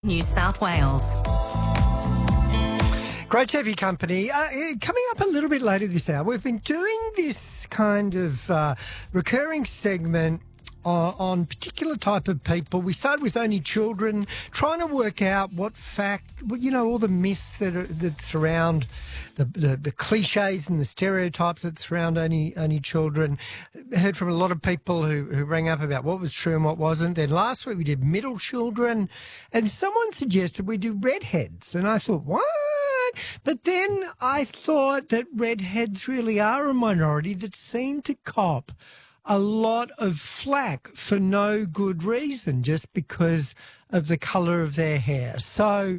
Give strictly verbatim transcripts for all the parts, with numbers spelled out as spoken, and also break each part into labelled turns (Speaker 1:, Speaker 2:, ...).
Speaker 1: New South Wales.
Speaker 2: Great to have your company. Uh, coming up a little bit later this hour, we've been doing this kind of uh, recurring segment on, on particular type of people. We started with only children, trying to work out what fact, you know, all the myths that are, that surround the, the the cliches and the stereotypes that surround only only children. I heard from a lot of people who, who rang up about what was true and what wasn't. Then last week we did middle children, and someone suggested we do redheads, and I thought, what? But then I thought that redheads really are a minority that seem to cop a lot of flack for no good reason, just because of the colour of their hair. So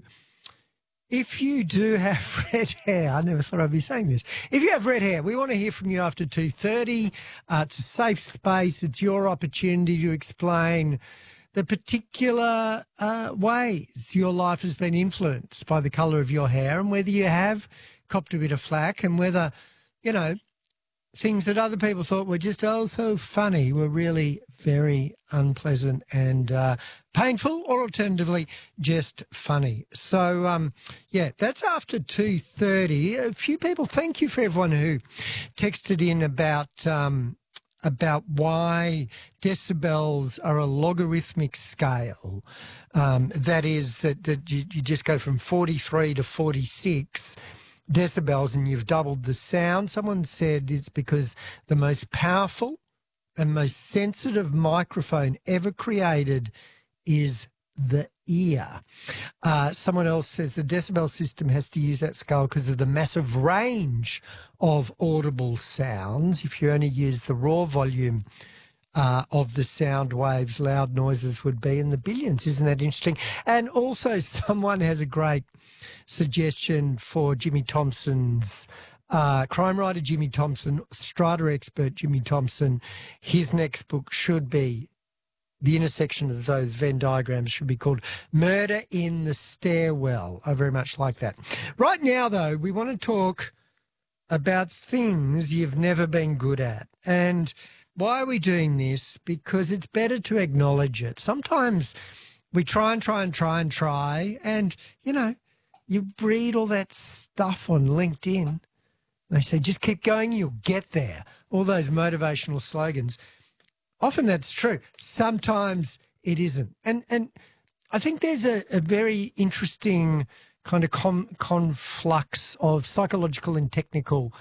Speaker 2: if you do have red hair, I never thought I'd be saying this. If you have red hair, we want to hear from you after two thirty. Uh, it's a safe space. It's your opportunity to explain the particular uh, ways your life has been influenced by the colour of your hair, and whether you have copped a bit of flack, and whether, you know, things that other people thought were just oh so funny were really very unpleasant and uh, painful, or alternatively just funny. So, um, yeah, that's after two thirty. A few people, thank you for everyone who texted in about um, about why decibels are a logarithmic scale. Um, that is that, that you, you just go from forty-three to forty-six decibels and you've doubled the sound. Someone said it's because the most powerful and most sensitive microphone ever created is the ear. Uh, someone else says the decibel system has to use that scale because of the massive range of audible sounds. If you only use the raw volume Uh, of the sound waves, loud noises would be in the billions. Isn't that interesting? And also someone has a great suggestion for Jimmy Thompson's uh, crime writer Jimmy Thompson, strata expert Jimmy Thompson. His next book should be, the intersection of those Venn diagrams should be called Murder in the Stairwell. I very much like that. Right now, though, we want to talk about things you've never been good at. And why are we doing this? Because it's better to acknowledge it. Sometimes we try and try and try and try, and, you know, you read all that stuff on LinkedIn. They say, just keep going, you'll get there. All those motivational slogans. Often that's true. Sometimes it isn't. And and I think there's a, a very interesting kind of com- conflux of psychological and technical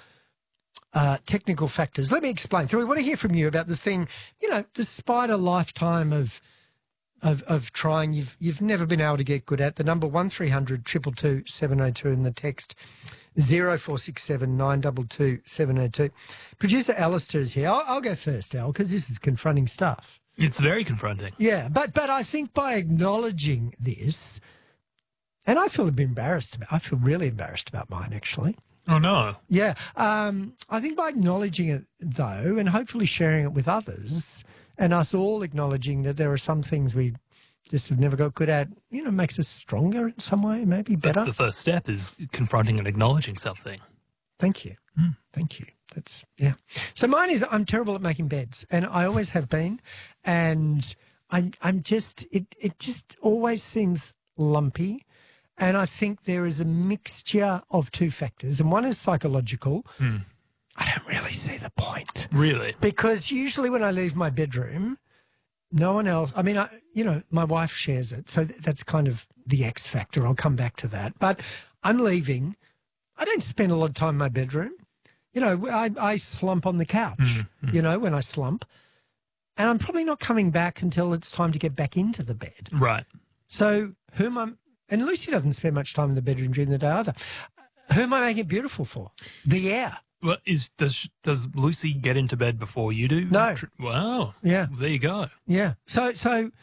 Speaker 2: Uh, technical factors. Let me explain. So we want to hear from you about the thing, you know, despite a lifetime of of, of trying, you've you've never been able to get good at. The number one three hundred two two two seven oh two and the text zero four six seven nine two two seven oh two. Producer Alistair is here. I'll, I'll go first, Al, because this is confronting stuff.
Speaker 3: It's very confronting.
Speaker 2: Yeah, but but I think by acknowledging this, and I feel a bit embarrassed about, I feel really embarrassed about mine, actually.
Speaker 3: Oh, no.
Speaker 2: Yeah. Um, I think by acknowledging it, though, and hopefully sharing it with others, and us all acknowledging that there are some things we just have never got good at, you know, makes us stronger in some way, maybe better.
Speaker 3: That's the first step, is confronting and acknowledging something.
Speaker 2: Thank you. Mm. Thank you. That's, yeah. So mine is I'm terrible at making beds, and I always have been, and I'm, I'm just, it, it just always seems lumpy. And I think there is a mixture of two factors, and one is psychological.
Speaker 3: Mm.
Speaker 2: I don't really see the point.
Speaker 3: Really?
Speaker 2: Because usually when I leave my bedroom, no one else, I mean, I, you know, my wife shares it, so that's kind of the X factor. I'll come back to that. But I'm leaving. I don't spend a lot of time in my bedroom. You know, I, I slump on the couch, mm-hmm. you know, when I slump. And I'm probably not coming back until it's time to get back into the bed.
Speaker 3: Right.
Speaker 2: So who am I? And Lucy doesn't spend much time in the bedroom during the day either. Who am I making it beautiful for? The air.
Speaker 3: Well, is does does Lucy get into bed before you do?
Speaker 2: No.
Speaker 3: Wow.
Speaker 2: Yeah.
Speaker 3: There you go.
Speaker 2: Yeah. So so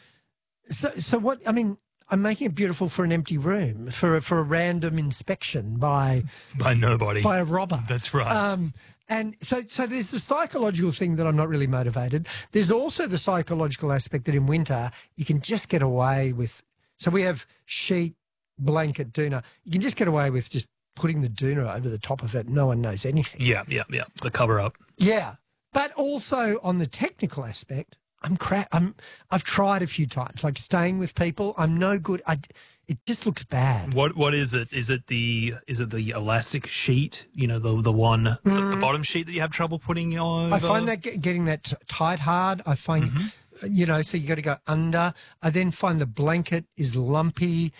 Speaker 2: so so what? I mean, I'm making it beautiful for an empty room, for a, for a random inspection by
Speaker 3: by nobody,
Speaker 2: by a robber.
Speaker 3: That's right.
Speaker 2: Um, and so so there's the psychological thing that I'm not really motivated. There's also the psychological aspect that in winter you can just get away with. So we have sheet, blanket, doona. You can just get away with just putting the doona over the top of it. No one knows anything.
Speaker 3: Yeah, yeah, yeah. The cover up.
Speaker 2: Yeah. But also on the technical aspect, I'm crap. I'm, I've tried a few times, like staying with people. I'm no good. I, it just looks bad.
Speaker 3: What what is it? Is it the is it the elastic sheet? You know, the the one mm. the, the bottom sheet that you have trouble putting on.
Speaker 2: I find that get, getting that t- tight hard. I find, mm-hmm. you know, so you got to go under. I then find the blanket is lumpy,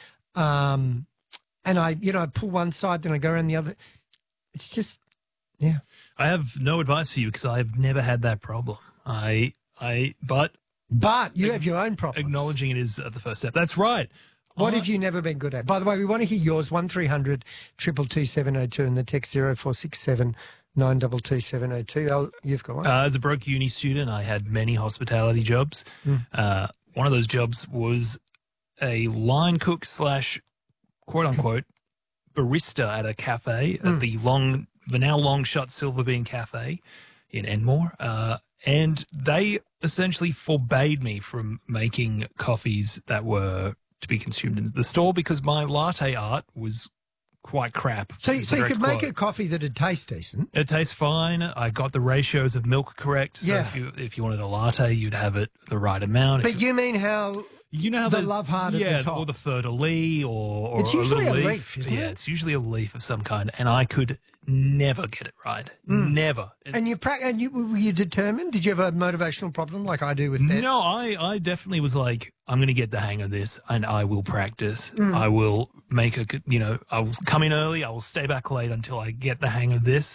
Speaker 2: um, and I, you know, I pull one side, then I go around the other. It's just, yeah.
Speaker 3: I have no advice for you because I've never had that problem. I I but
Speaker 2: but you have your own problems.
Speaker 3: Acknowledging it is uh, the first step. That's right.
Speaker 2: What have you never been good at? By the way, we want to hear yours, one three hundred, two two two, seven oh two and the text zero four six seven, nine two two, seven oh two. Oh, you've got one.
Speaker 3: Uh, as a broke uni student, I had many hospitality jobs. Mm. Uh, one of those jobs was a line cook slash quote-unquote barista at a cafe, mm. at the long, the now long-shut Silver Bean Cafe in Enmore. Uh, and they essentially forbade me from making coffees that were to be consumed in the store because my latte art was quite crap.
Speaker 2: So, so you could make quote. a coffee that would taste decent.
Speaker 3: It tastes fine. I got the ratios of milk correct. So
Speaker 2: yeah.
Speaker 3: if you if you wanted a latte, you'd have it the right amount.
Speaker 2: But
Speaker 3: if
Speaker 2: you mean how
Speaker 3: you know how
Speaker 2: the love heart
Speaker 3: yeah,
Speaker 2: at the top,
Speaker 3: or the fleur de lis, or, or
Speaker 2: it's usually
Speaker 3: a,
Speaker 2: a
Speaker 3: leaf.
Speaker 2: leaf, isn't
Speaker 3: yeah,
Speaker 2: it?
Speaker 3: it's usually a leaf of some kind, and I could never get it right. Mm. Never.
Speaker 2: And you pra- and you were you determined? Did you have a motivational problem like I do with that?
Speaker 3: No, I, I definitely was like, I'm going to get the hang of this, and I will practice. Mm. I will make a, you know, I will come in early. I will stay back late until I get the hang of this.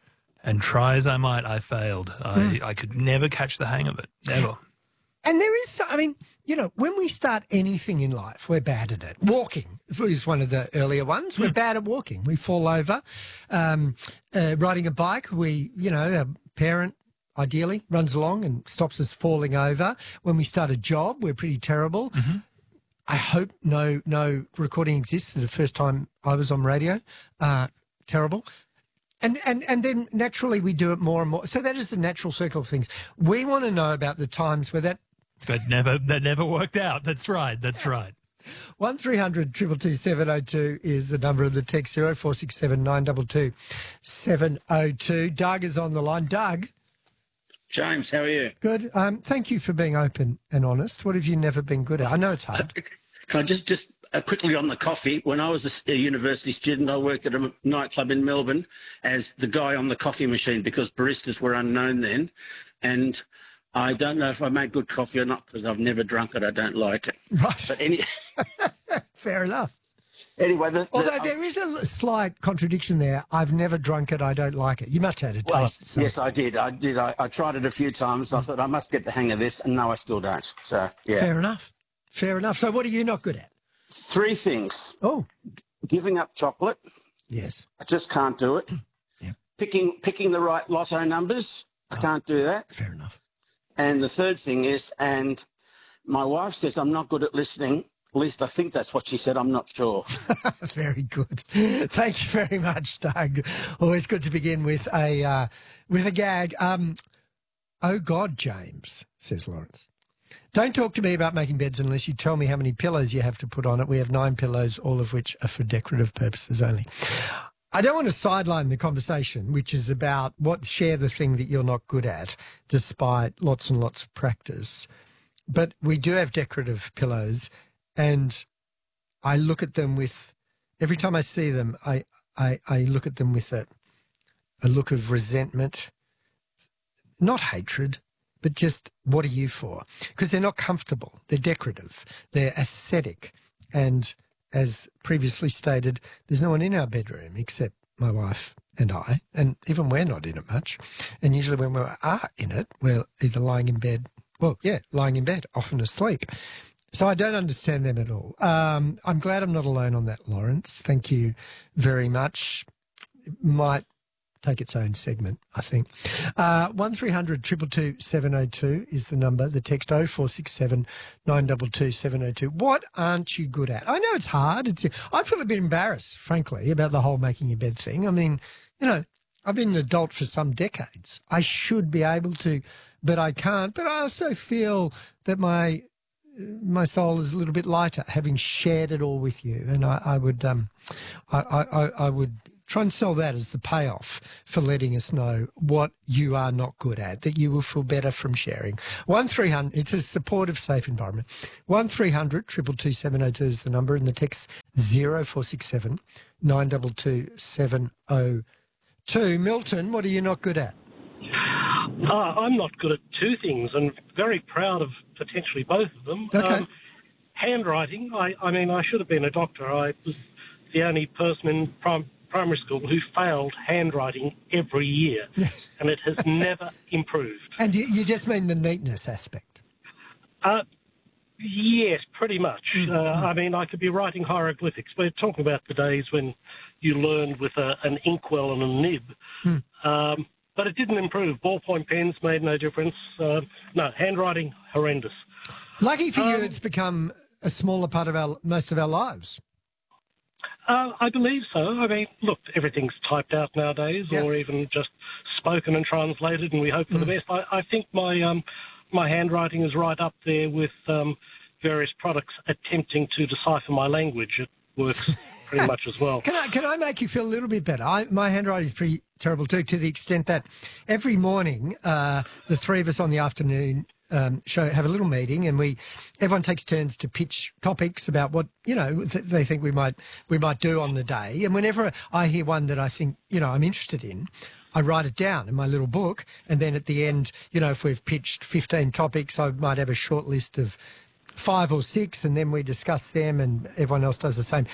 Speaker 3: And try as I might, I failed. I, mm. I could never catch the hang of it. Never.
Speaker 2: And there is, I mean, you know, when we start anything in life, we're bad at it. Walking is one of the earlier ones. We're mm. bad at walking. We fall over. Um, uh, riding a bike, we, you know, a parent ideally runs along and stops us falling over. When we start a job, we're pretty terrible. Mm-hmm. I hope no no recording exists. The first time I was on radio, uh, terrible. And, and and then naturally we do it more and more. So that is the natural circle of things. We want to know about the times where that...
Speaker 3: That never that never worked out. That's right. That's right.
Speaker 2: one three hundred, two two two, seven oh two is the number of the text, zero four six seven, nine two two, seven oh two. Doug is on the line. Doug?
Speaker 1: James, how are you?
Speaker 2: Good. Um, thank you for being open and honest. What have you never been good at? I know it's hard.
Speaker 1: Can I just, just uh, quickly on the coffee? When I was a, a university student, I worked at a nightclub in Melbourne as the guy on the coffee machine because baristas were unknown then. And I don't know if I make good coffee or not because I've never drunk it. I don't like it.
Speaker 2: Right.
Speaker 1: But any...
Speaker 2: Fair enough.
Speaker 1: Anyway, the, the,
Speaker 2: although there is a slight contradiction there. I've never drunk it. I don't like it. You must have had a
Speaker 1: well,
Speaker 2: taste.
Speaker 1: Yes, I did. I did. I, I tried it a few times. Mm. I thought I must get the hang of this, and no, I still don't. So yeah.
Speaker 2: Fair enough. Fair enough. So what are you not good at?
Speaker 1: Three things.
Speaker 2: Oh,
Speaker 1: giving up chocolate.
Speaker 2: Yes.
Speaker 1: I just can't do it.
Speaker 2: Yeah.
Speaker 1: Picking picking the right lotto numbers. I oh, can't do that.
Speaker 2: Fair enough.
Speaker 1: And the third thing is, and my wife says I'm not good at listening. At least I think that's what she said. I'm not sure.
Speaker 2: Very good. Thank you very much, Doug. Always good to begin with a uh, with a gag. Um, oh, God, James, says Lawrence. Don't talk to me about making beds unless you tell me how many pillows you have to put on it. We have nine pillows, all of which are for decorative purposes only. I don't want to sideline the conversation, which is about what share the thing that you're not good at, despite lots and lots of practice. But we do have decorative pillows. And I look at them with, every time I see them, I, I, I look at them with a, a look of resentment, not hatred, but just what are you for? Because they're not comfortable. They're decorative. They're aesthetic. And as previously stated, there's no one in our bedroom except my wife and I. And even we're not in it much. And usually when we are in it, we're either lying in bed, well, yeah, lying in bed, often asleep. So I don't understand them at all. Um, I'm glad I'm not alone on that, Lawrence. Thank you very much. It might take its own segment, I think. Uh, one three hundred, two two two, seven oh two is the number. The text oh four six seven, nine two two, seven oh two. What aren't you good at? I know it's hard. It's. I feel a bit embarrassed, frankly, about the whole making your bed thing. I mean, you know, I've been an adult for some decades. I should be able to, but I can't. But I also feel that my... my soul is a little bit lighter, having shared it all with you, and I, I would, um, I, I, I would Try and sell that as the payoff for letting us know what you are not good at, that you will feel better from sharing. one three hundred, it's a supportive, safe environment. one three hundred, two two two, seven oh two is the number, and the text zero four six seven, nine two two, seven oh two. Milton, what are you not good at?
Speaker 4: Uh, I'm not good at two things, and very proud of potentially both of them.
Speaker 2: Okay.
Speaker 4: Um, handwriting, I, I mean, I should have been a doctor. I was the only person in prim- primary school who failed handwriting every year, and it has never improved.
Speaker 2: And you, you just mean the neatness aspect?
Speaker 4: Uh, yes, pretty much.
Speaker 2: Mm-hmm.
Speaker 4: Uh, I mean, I could be writing hieroglyphics. We're talking about the days when you learned with a, an inkwell and a nib.
Speaker 2: Mm.
Speaker 4: Um, but it didn't improve. Ballpoint pens made no difference. Uh, no, handwriting, horrendous.
Speaker 2: Lucky for you,
Speaker 4: Um,
Speaker 2: it's become a smaller part of our most of our lives.
Speaker 4: Uh, I believe so. I mean, look, everything's typed out nowadays,
Speaker 2: Yeah.
Speaker 4: or even just spoken and translated, and we hope for the best. I, I think my um, my handwriting is right up there with um, various products attempting to decipher my language. It works pretty much as well.
Speaker 2: Can I can I make you feel a little bit better? I, my handwriting is pretty terrible too, to the extent that every morning uh, the three of us on the afternoon um, show have a little meeting, and we everyone takes turns to pitch topics about what you know th- they think we might we might do on the day. And whenever I hear one that I think you know I'm interested in, I write it down in my little book, and then at the end, you know, if we've pitched fifteen topics, I might have a short list of five or six, and then we discuss them, and everyone else does the same.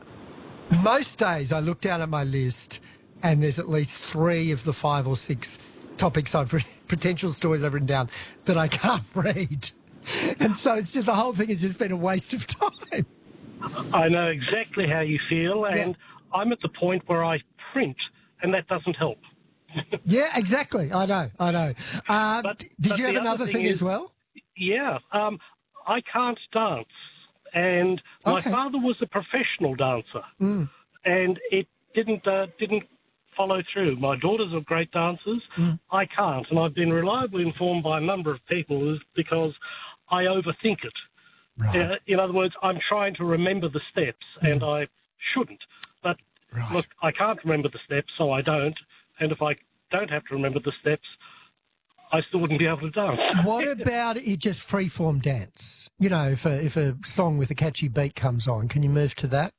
Speaker 2: Most days I look down at my list, and there's at least three of the five or six topics I've written, potential stories I've written down that I can't read. And so it's just, the whole thing has just been a waste of time.
Speaker 4: I know exactly how you feel, and
Speaker 2: Yeah.
Speaker 4: I'm at the point where I print, and that doesn't help.
Speaker 2: Yeah, exactly. I know, I know. Uh,
Speaker 4: But-
Speaker 2: did
Speaker 4: but
Speaker 2: you have
Speaker 4: the other
Speaker 2: another
Speaker 4: thing
Speaker 2: thing
Speaker 4: is-
Speaker 2: as well?
Speaker 4: Yeah, um, I can't dance, and my
Speaker 2: Okay.
Speaker 4: father was a professional dancer,
Speaker 2: Mm.
Speaker 4: and it didn't uh, didn't follow through. My daughters are great dancers.
Speaker 2: Mm.
Speaker 4: I can't, and I've been reliably informed by a number of people is because I overthink it.
Speaker 2: Right.
Speaker 4: Uh, in other words, I'm trying to remember the steps, and I shouldn't. But
Speaker 2: Right.
Speaker 4: look, I can't remember the steps, so I don't. And if I don't have to remember the steps, I still wouldn't be able to dance.
Speaker 2: What about it just free-form dance? You know, if a, if a song with a catchy beat comes on, can you move to that?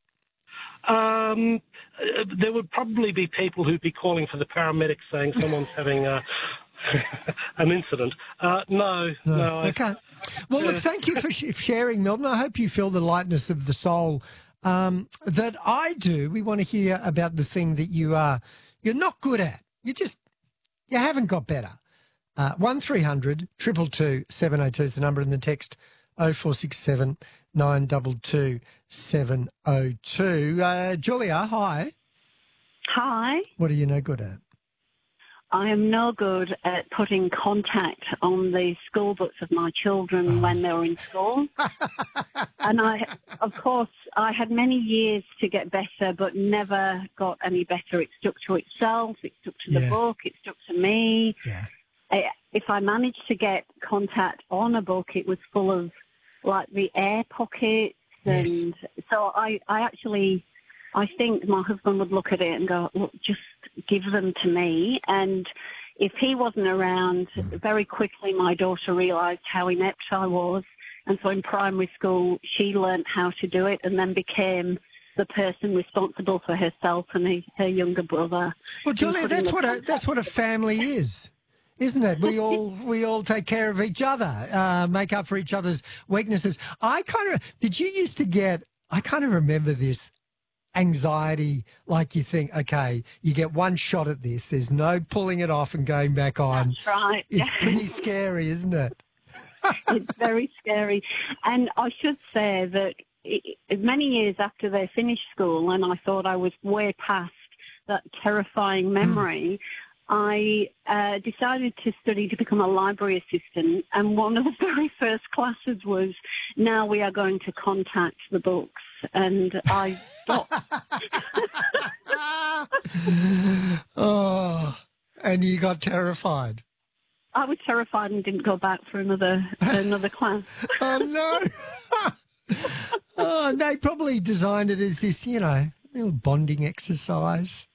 Speaker 4: Um, uh, there would probably be people who'd be calling for the paramedics saying someone's having a, an incident. Uh, no, no. I,
Speaker 2: Okay. Well, look, thank you for sh- sharing, Milton. I hope you feel the lightness of the soul um, that I do. We want to hear about the thing that you are you're not good at. You just you haven't got better. Uh, one three hundred two two two seven oh two is the number, in the text oh four six seven nine two two seven oh two. Uh, Julia, hi.
Speaker 5: Hi,
Speaker 2: What are you no good at?
Speaker 5: I am no good at putting contact on the school books of my children when they were in school. And I, of course, I had many years to get better, but never got any better. It stuck to itself, it stuck to
Speaker 2: Yeah.
Speaker 5: the book, it stuck to me.
Speaker 2: Yeah.
Speaker 5: I, if I managed to get contact on a book, it was full of, like, the air pockets.
Speaker 2: Yes.
Speaker 5: And so I, I actually... I think my husband would look at it and go, look, just give them to me. And if he wasn't around, very quickly my daughter realised how inept I was. And so in primary school, she learnt how to do it and then became the person responsible for herself and her, her younger brother.
Speaker 2: Well, Julia,
Speaker 5: Including
Speaker 2: that's
Speaker 5: the
Speaker 2: what a
Speaker 5: contact.
Speaker 2: that's what a family is, isn't it? We all we all take care of each other, uh, make up for each other's weaknesses. I kind of did you used to get? I kind of remember this anxiety, like you think, okay, you get one shot at this. There's no pulling it off and going back on.
Speaker 5: That's right.
Speaker 2: It's pretty scary, isn't it?
Speaker 5: It's very scary. And I should say that it, many years after they finished school, and I thought I was way past that terrifying memory, I uh, decided to study to become a library assistant. And one of the very first classes was, now we are going to contact the books. And I stopped.
Speaker 2: Oh, and you got terrified.
Speaker 5: I was terrified and didn't go back for another another class.
Speaker 2: Oh, no. Oh, they probably designed it as this, you know, little bonding exercise.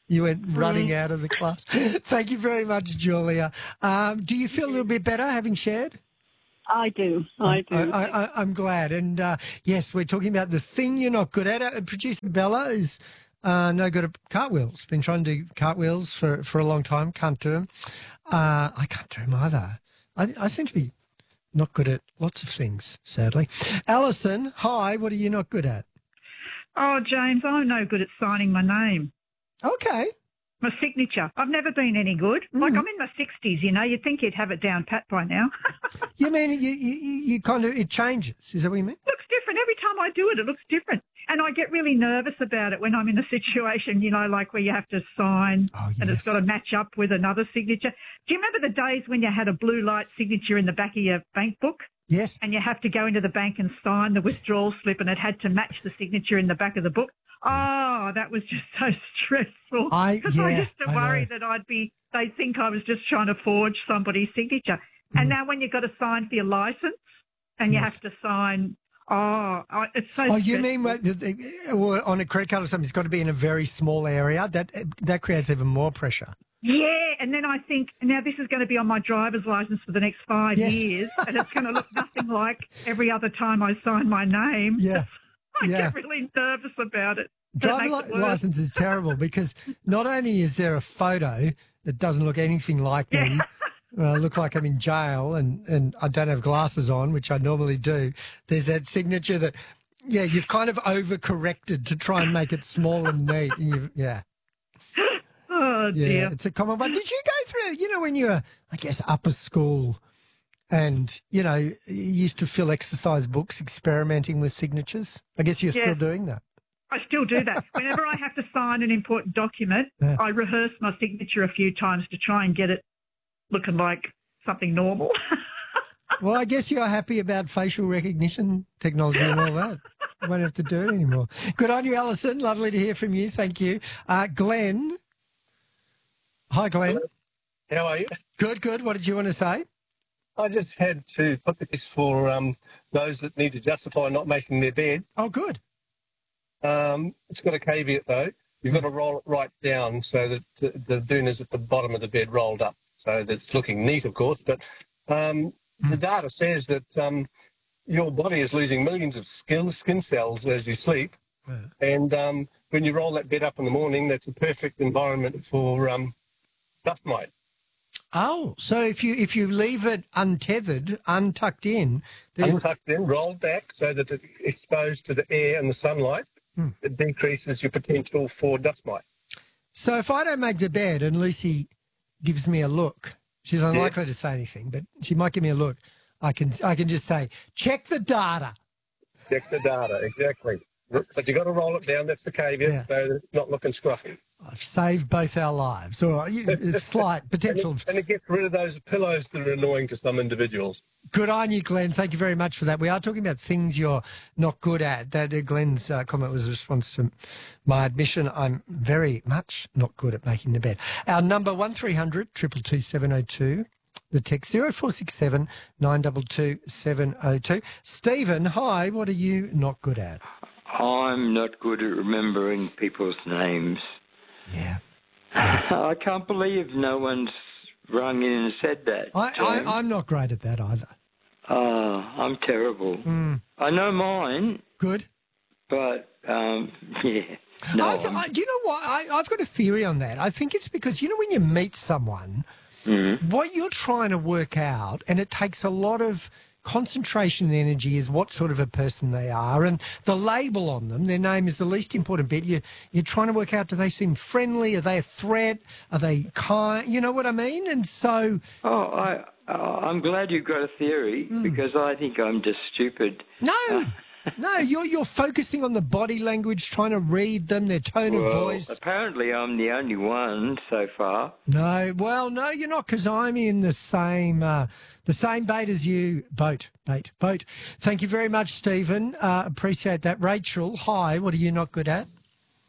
Speaker 2: You went running out of the class. Thank you very much, Julia. Um, do you feel a little bit better having shared?
Speaker 5: I do. I do.
Speaker 2: I, I, I, I'm glad. And uh, yes, we're talking about the thing you're not good at. Uh, Producer Bella is uh, no good at cartwheels. Been trying to do cartwheels for, for a long time. Can't do them. Uh, I can't do them either. I, I seem to be not good at lots of things, sadly. Alison, hi. What are you not good at?
Speaker 6: Oh, James, I'm no good at signing my name.
Speaker 2: Okay.
Speaker 6: My signature. I've never been any good. Mm. Like, I'm in my sixties, you know. You'd think you'd have it down pat by now.
Speaker 2: You mean you, you, you kind of, it changes. Is that what you mean?
Speaker 6: It looks different. Every time I do it, it looks different. And I get really nervous about it when I'm in a situation, you know, like where you have to sign
Speaker 2: oh, yes.
Speaker 6: and it's got to match up with another signature. Do you remember the days when you had a blue light signature in the back of your bank book?
Speaker 2: Yes.
Speaker 6: And you have to go into the bank and sign the withdrawal slip and it had to match the signature in the back of the book? Oh, that was just so stressful.
Speaker 2: I,
Speaker 6: Because
Speaker 2: yeah,
Speaker 6: I used to
Speaker 2: I
Speaker 6: worry
Speaker 2: know.
Speaker 6: that I'd be, they'd think I was just trying to forge somebody's signature. Mm. And now when you've got to sign for your license and you
Speaker 2: yes.
Speaker 6: have to sign, oh, it's so
Speaker 2: Oh,
Speaker 6: stressful.
Speaker 2: you mean what, the- the- well, on a credit card or something, it's got to be in a very small area? That that creates even more pressure.
Speaker 6: Yeah, and then I think, now this is going to be on my driver's license for the next five
Speaker 2: Yes.
Speaker 6: years, and it's going to look nothing like every other time I sign my name.
Speaker 2: Yeah.
Speaker 6: I
Speaker 2: Yeah.
Speaker 6: get really nervous about it. That
Speaker 2: Driver
Speaker 6: makes it
Speaker 2: li-
Speaker 6: worse.
Speaker 2: license is terrible because not only is there a photo that doesn't look anything like me, I look like I'm in jail and, and I don't have glasses on, which I normally do. There's that signature that, yeah, you've kind of overcorrected to try and make it small and neat. And you've, yeah.
Speaker 6: Oh,
Speaker 2: Yeah,
Speaker 6: dear.
Speaker 2: it's a common one. Did you go through, you know, when you were, I guess, upper school and, you know, you used to fill exercise books experimenting with signatures? I guess you're
Speaker 6: Yeah.
Speaker 2: still doing that.
Speaker 6: I still do that. Whenever I have to sign an important document,
Speaker 2: Yeah.
Speaker 6: I rehearse my signature a few times to try and get it looking like something normal.
Speaker 2: Well, I guess you're happy about facial recognition technology and all that. You won't have to do it anymore. Good on you, Alison. Lovely to hear from you. Thank you. Uh, Glenn. Hi, Glenn.
Speaker 7: How are you?
Speaker 2: Good, good. What did you want to say?
Speaker 7: I just had to put this for um, those that need to justify not making their bed.
Speaker 2: Oh, good.
Speaker 7: Um, it's got a caveat, though. You've got to roll it right down so that the, the doon is at the bottom of the bed rolled up. So that it's looking neat, of course. But um, the data says that um, your body is losing millions of skin, skin cells as you sleep.
Speaker 2: Yeah.
Speaker 7: And um, when you roll that bed up in the morning, that's a perfect environment for um, dust mite.
Speaker 2: Oh, so if you if you leave it untethered, untucked in, there's...
Speaker 7: Untucked in, rolled back so that it's exposed to the air and the sunlight,
Speaker 2: Hmm.
Speaker 7: it decreases your potential for dust mite.
Speaker 2: So if I don't make the bed and Lucy gives me a look, she's unlikely to say anything, but she might give me a look. I can I can just say, check the data.
Speaker 7: Check the data, exactly. But you've got to roll it down, that's the caveat,
Speaker 2: Yeah.
Speaker 7: so that it's not looking scruffy.
Speaker 2: I've saved both our lives. Or you- it's slight potential.
Speaker 7: And it, and it gets rid of those pillows that are annoying to some individuals.
Speaker 2: Good on you, Glenn. Thank you very much for that. We are talking about things you're not good at. That uh, Glenn's uh, comment was a response to my admission. I'm very much not good at making the bed. Our number one three hundred two two two seven oh two. The text zero four six seven nine two two seven oh two. Stephen, hi. What are you not good at?
Speaker 8: I'm not good at remembering people's names.
Speaker 2: Yeah.
Speaker 8: I can't believe no one's rung in and said that.
Speaker 2: I,
Speaker 8: James.
Speaker 2: I, I'm not great at that either.
Speaker 8: Oh, I'm terrible.
Speaker 2: Mm.
Speaker 8: I know mine,
Speaker 2: Good.
Speaker 8: but, um, yeah. No,
Speaker 2: I th-
Speaker 8: I'm-
Speaker 2: I, do you know what? I, I've got a theory on that. I think it's because, you know, when you meet someone,
Speaker 8: Mhm.
Speaker 2: what you're trying to work out, and it takes a lot of concentration and energy, is what sort of a person they are. And the label on them, their name is the least important bit. You, you're trying to work out, do they seem friendly? Are they a threat? Are they kind? You know what I mean? And so...
Speaker 8: Oh, I, uh, I'm glad you've got a theory
Speaker 2: Mm.
Speaker 8: because I think I'm just stupid.
Speaker 2: No, no, you're, you're focusing on the body language, trying to read them, their tone of
Speaker 8: Well,
Speaker 2: voice.
Speaker 8: apparently I'm the only one so far.
Speaker 2: No, well, no, you're not, because I'm in the same uh, the same bait as you. Boat, bait, boat. Thank you very much, Stephen. Uh, appreciate that. Rachel, hi. What are you not good at?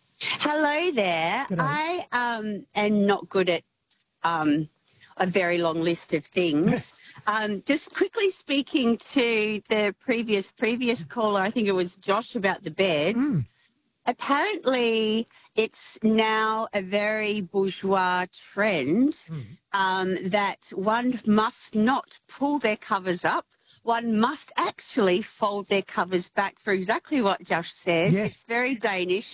Speaker 9: Hello there.
Speaker 2: Good day.
Speaker 9: I um, am not good at um, a very long list of things. um, just quickly speaking to the previous previous caller, I think it was Josh about the beds.
Speaker 2: Mm.
Speaker 9: apparently it's now a very bourgeois trend
Speaker 2: Mm.
Speaker 9: um, that one must not pull their covers up. One must actually fold their covers back for exactly what Josh said.
Speaker 2: Yes.
Speaker 9: It's very Danish.